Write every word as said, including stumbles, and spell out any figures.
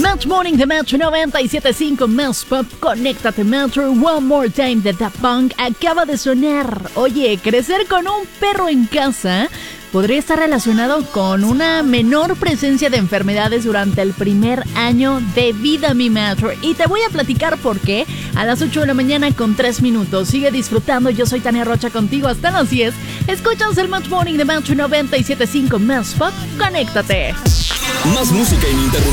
Match Morning de Metro noventa y siete punto cinco Más Pop. Conéctate Metro. One More Time de Daft Punk acaba de sonar. Oye, crecer con un perro en casa podría estar relacionado con una menor presencia de enfermedades durante el primer año de vida, mi Metro. Y te voy a platicar por qué a las ocho de la mañana con tres minutos. Sigue disfrutando, yo soy Tania Rocha contigo hasta las diez. Escuchas el Match Morning de Metro noventa y siete punto cinco Más Pop. Conéctate. Más música ininterrumpida.